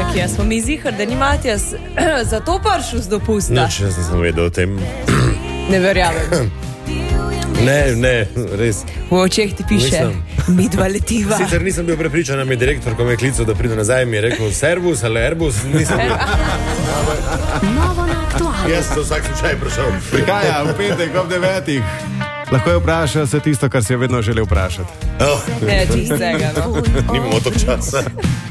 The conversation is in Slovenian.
Čakaj, smo mi zihar, da ni Matjas zato prišel z dopusta. Noč, jaz nisem vedel o tem. Ne verjamem. Ne, res. V očeh ti piše, midva letiva. Sicer nisem bil prepričan, da mi je direktor, ko me je klical, da pride nazaj, mi je rekel servus ali Airbus, nisem bil. Novo na aktualno. Jaz sem vsak slučaj prišel. Prihaja v petek ob 9. Lahko je vprašal se tisto, kar si je vedno želel vprašati. Ne, čistega, no. Nimamo toliko časa.